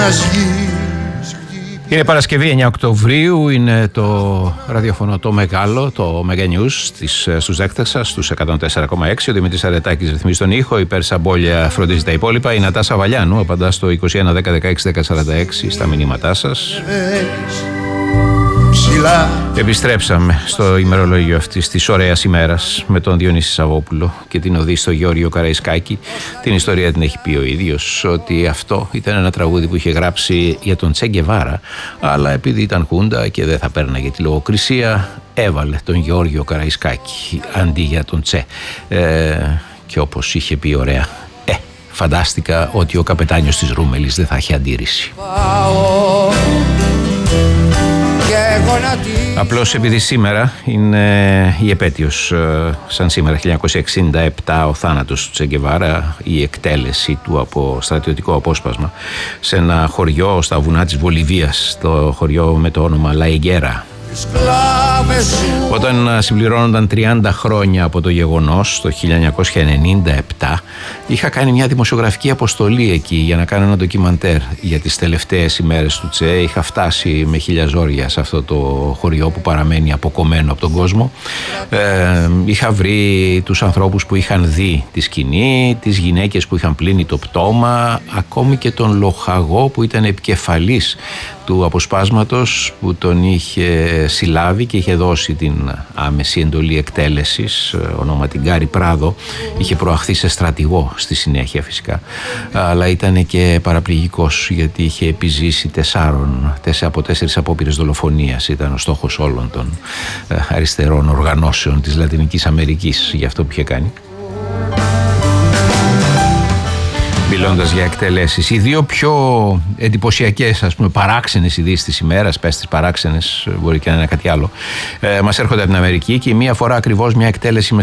Είναι Παρασκευή 9 Οκτωβρίου, είναι το ραδιοφωνό το μεγάλο, το Mega News στους δέκτες σας, στους 104,6. Ο Δημήτρης Αρετάκης ρυθμίζει τον ήχο, η Πέρσα Μπόλια φροντίζει τα υπόλοιπα. Η Νατάσα Βαλιάνου απαντά στο 21 10 16 10 46 στα μηνύματά σας. Επιστρέψαμε στο ημερολόγιο αυτής της ωραίας ημέρας με τον Διονύση Σαββόπουλο και την οδή στο Γιώργιο Καραϊσκάκη. Την ιστορία την έχει πει ο ίδιος, ότι αυτό ήταν ένα τραγούδι που είχε γράψει για τον Τσε Γκεβάρα, αλλά επειδή ήταν χούντα και δεν θα πέρναγε τη λογοκρισία, έβαλε τον Γιώργιο Καραϊσκάκη αντί για τον Τσε. Και όπως είχε πει ωραία, φαντάστηκα ότι ο καπετάνιος της Ρούμελης δεν θα έχει αντίρρηση. Απλώς επειδή σήμερα είναι η επέτειος, σαν σήμερα 1967, ο θάνατος του Τσε Γκεβάρα, η εκτέλεση του από στρατιωτικό απόσπασμα σε ένα χωριό στα βουνά της Βολιβίας, το χωριό με το όνομα La Higuera. Όταν συμπληρώνονταν 30 χρόνια από το γεγονός, το 1997, είχα κάνει μια δημοσιογραφική αποστολή εκεί για να κάνω ένα ντοκιμαντέρ για τις τελευταίες ημέρες του Τσε. Είχα φτάσει με χίλια ζόρια σε αυτό το χωριό που παραμένει αποκομμένο από τον κόσμο. Είχα βρει τους ανθρώπους που είχαν δει τη σκηνή, τις γυναίκες που είχαν πλύνει το πτώμα, ακόμη και τον λοχαγό που ήταν επικεφαλής του αποσπάσματος, που τον είχε συλλάβει και είχε δώσει την άμεση εντολή εκτέλεσης, ονόματι Γκάρι Πράδο. Είχε προαχθεί σε στρατηγό στη συνέχεια φυσικά, αλλά ήταν και παραπληγικός γιατί είχε επιζήσει 4 απόπειρες δολοφονίας. Ήταν ο στόχος όλων των αριστερών οργανώσεων της Λατινικής Αμερικής για αυτό που είχε κάνει. Μιλώντας για εκτελέσεις, οι δύο πιο εντυπωσιακές, ας πούμε, παράξενες ειδήσεις της ημέρας, πες τις παράξενες, μπορεί και να είναι κάτι άλλο, μας έρχονται από την Αμερική, και η μία φορά ακριβώς μια εκτέλεση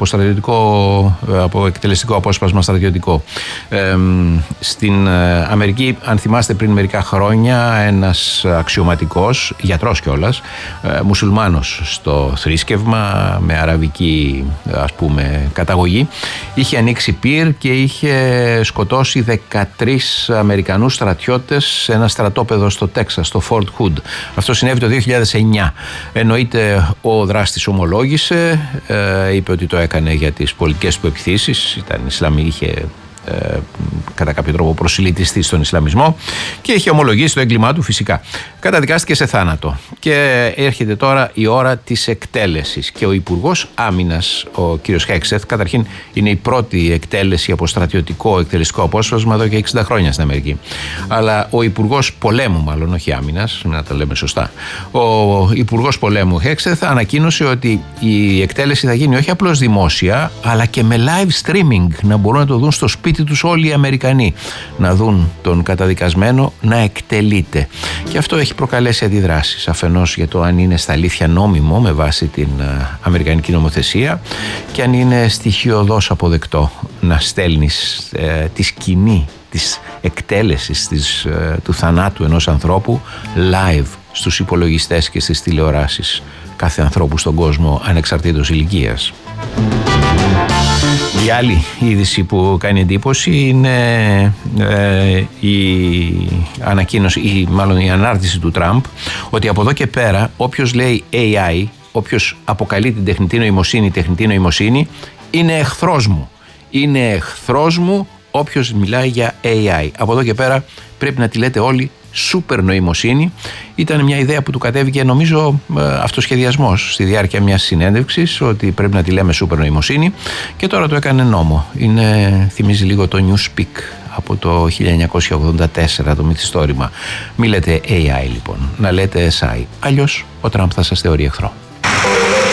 από εκτελεστικό απόσπασμα στρατιωτικό. Στην Αμερική, αν θυμάστε, πριν μερικά χρόνια, ένας αξιωματικός, γιατρός κιόλας, μουσουλμάνος στο θρήσκευμα, με αραβική, ας πούμε, καταγωγή, είχε ανοίξει πυρ και είχε σκοτώσει 13 Αμερικανούς στρατιώτες σε ένα στρατόπεδο στο Τέξας, στο Fort Hood. Αυτό συνέβη το 2009. Εννοείται ο δράστης ομολόγησε, είπε ότι το έκανε για τις πολιτικές του επιθέσεις, ήταν είχε κατά κάποιο τρόπο προσιλητιστεί στον Ισλαμισμό και είχε ομολογήσει το έγκλημά του φυσικά. Καταδικάστηκε σε θάνατο και έρχεται τώρα η ώρα της εκτέλεσης, και ο Υπουργός Άμυνας, ο κύριος Χέξεθ, καταρχήν είναι η πρώτη εκτέλεση από στρατιωτικό εκτελεστικό απόσπασμα εδώ και 60 χρόνια στην Αμερική, αλλά ο Υπουργός Πολέμου, μάλλον όχι Άμυνας, να τα λέμε σωστά, ο Υπουργός Πολέμου Χέξεθ ανακοίνωσε ότι η εκτέλεση θα γίνει όχι απλώς δημόσια, αλλά και με live streaming, να μπορούν να το δουν στο σπίτι τους όλοι οι Αμερικανοί, να δουν τον καταδικασμένο να εκτελείται. Και αυτό έχει προκαλέσει αντιδράσεις, αφενός για το αν είναι στα αλήθεια νόμιμο με βάση την αμερικανική νομοθεσία, και αν είναι στοιχειωδώς αποδεκτό να στέλνεις τη σκηνή της εκτέλεσης του θανάτου ενός ανθρώπου live στους υπολογιστές και στις τηλεοράσεις κάθε ανθρώπου στον κόσμο, ανεξαρτήτως ηλικίας. Η άλλη είδηση που κάνει εντύπωση είναι η ανακοίνωση, ή μάλλον η ανάρτηση του Τραμπ, ότι από εδώ και πέρα όποιος λέει AI, όποιος αποκαλεί την τεχνητή νοημοσύνη, είναι εχθρός μου. Είναι εχθρός μου όποιος μιλάει για AI. Από εδώ και πέρα πρέπει να τη λέτε όλοι σούπερ νοημοσύνη. Ήταν μια ιδέα που του κατέβηκε, νομίζω, αυτοσχεδιασμός στη διάρκεια μιας συνέντευξης, ότι πρέπει να τη λέμε σούπερ νοημοσύνη, και τώρα το έκανε νόμο. Θυμίζει λίγο το Newspeak από το 1984, το μυθιστόρημα. Μη λέτε AI λοιπόν, να λέτε SI. Αλλιώς ο Τραμπ θα σας θεωρεί εχθρό.